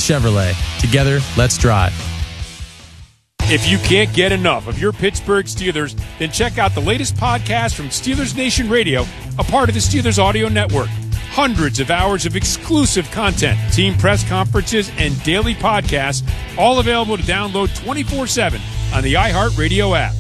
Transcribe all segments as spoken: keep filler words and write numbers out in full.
Chevrolet. Together, let's drive. If you can't get enough of your Pittsburgh Steelers, then check out the latest podcast from Steelers Nation Radio, a part of the Steelers Audio Network. Hundreds of hours of exclusive content, team press conferences, and daily podcasts, all available to download twenty-four seven on the iHeartRadio app.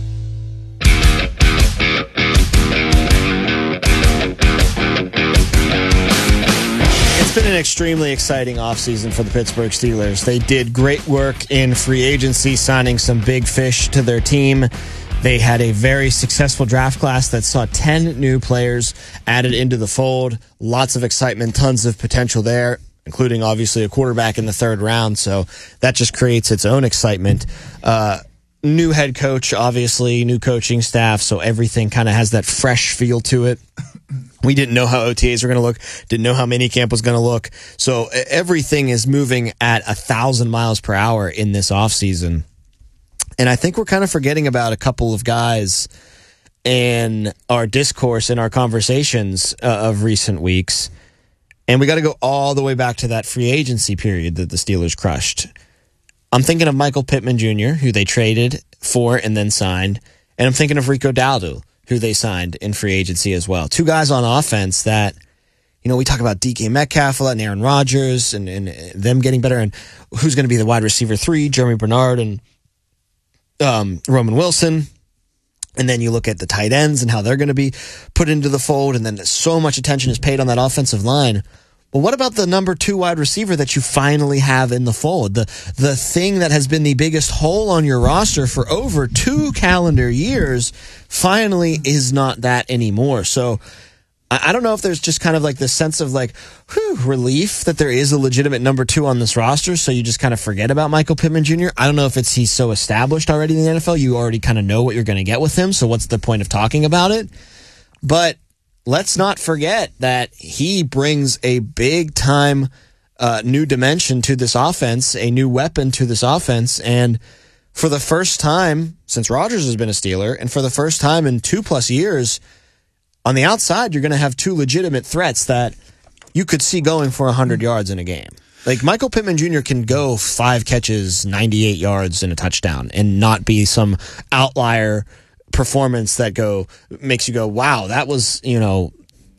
It's been an extremely exciting offseason for the Pittsburgh Steelers. They did great work in free agency, signing some big fish to their team. They had a very successful draft class that saw ten new players added into the fold. Lots of excitement, tons of potential there, including obviously a quarterback in the third round. So that just creates its own excitement. Uh, new head coach, obviously, new coaching staff. So everything kind of has that fresh feel to it. We didn't know how O T As were going to look, didn't know how minicamp was going to look. So everything is moving at a thousand miles per hour in this offseason. And I think we're kind of forgetting about a couple of guys in our discourse, in our conversations uh, of recent weeks. And we got to go all the way back to that free agency period that the Steelers crushed. I'm thinking of Michael Pittman Junior, who they traded for and then signed. And I'm thinking of Rico Dowdle, who they signed in free agency as well. Two guys on offense that, you know, we talk about D K Metcalf a lot and Aaron Rodgers and, and them getting better and who's going to be the wide receiver three, Jeremy Bernard and um, Roman Wilson. And then you look at the tight ends and how they're going to be put into the fold. And then so much attention is paid on that offensive line. Well, what about the number two wide receiver that you finally have in the fold? The the thing that has been the biggest hole on your roster for over two calendar years finally is not that anymore. So I, I don't know if there's just kind of like this sense of like, whew, relief that there is a legitimate number two on this roster. So you just kind of forget about Michael Pittman Junior I don't know if it's he's so established already in the N F L. You already kind of know what you're going to get with him. So what's the point of talking about it? But let's not forget that he brings a big-time uh, new dimension to this offense, a new weapon to this offense, and for the first time since Rodgers has been a Steeler, and for the first time in two-plus years, on the outside, you're going to have two legitimate threats that you could see going for one hundred yards in a game. Like, Michael Pittman Junior can go five catches, ninety-eight yards, and a touchdown, and not be some outlier performance that go makes you go, wow, that was, you know,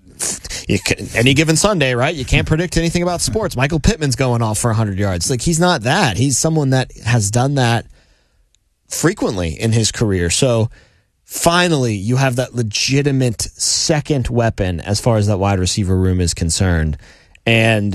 you can, any given Sunday, right? You can't predict anything about sports. Michael Pittman's going off for one hundred yards. Like, he's not that. He's someone that has done that frequently in his career. So finally, you have that legitimate second weapon as far as that wide receiver room is concerned. And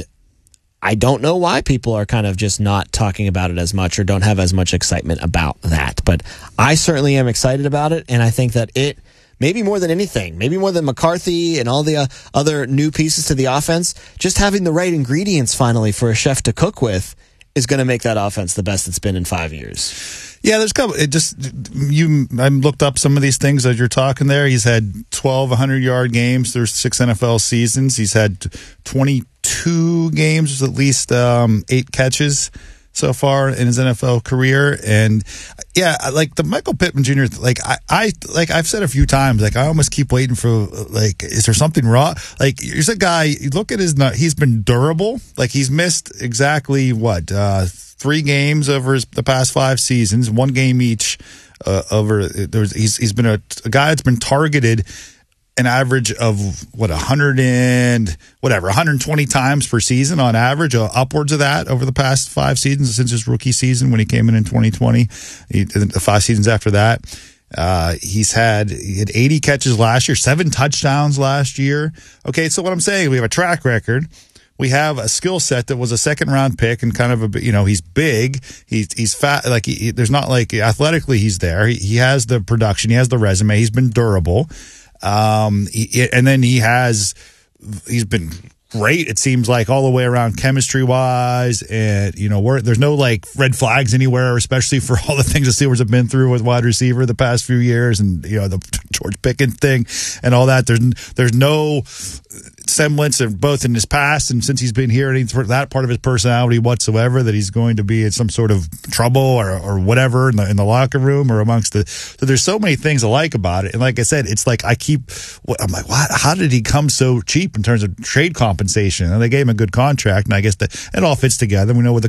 I don't know why people are kind of just not talking about it as much or don't have as much excitement about that. But I certainly am excited about it, and I think that it, maybe more than anything, maybe more than McCarthy and all the uh, other new pieces to the offense, just having the right ingredients finally for a chef to cook with is going to make that offense the best it's been in five years. Yeah, there's a couple. It just you. I looked up some of these things as you're talking there. He's had twelve one hundred yard games. There's six N F L seasons. He's had twenty-two games, at least um, eight catches so far in his N F L career. And yeah, like the Michael Pittman Junior Like I, I like I've said a few times. Like I almost keep waiting for like, is there something wrong? Like here's a guy. You look at his. He's been durable. Like he's missed exactly what. Uh, Three games over his, the past five seasons, one game each. Uh, over there's he's he's been a, a guy that's been targeted an average of what a hundred and whatever one hundred twenty times per season on average, uh, upwards of that over the past five seasons since his rookie season when he came in in twenty twenty. He, the five seasons after that, uh, he's had he had eighty catches last year, seven touchdowns last year. Okay, so what I'm saying, we have a track record. We have a skill set that was a second round pick and kind of a, you know, he's big. He's, he's fat. Like he, there's not like athletically he's there. He, he has the production. He has the resume. He's been durable. Um, he, and then he has, he's been great. It seems like all the way around chemistry wise. And, you know, we're, there's no like red flags anywhere, especially for all the things the Steelers have been through with wide receiver the past few years and, you know, the George Pickens thing and all that. There's, there's no semblance of both in his past and since he's been here and for that part of his personality whatsoever that he's going to be in some sort of trouble or or whatever in the in the locker room or amongst the so there's so many things I like about it. And like I said, it's like I keep I'm like, what, how did he come so cheap in terms of trade compensation? And they gave him a good contract, and I guess that it all fits together. We know what the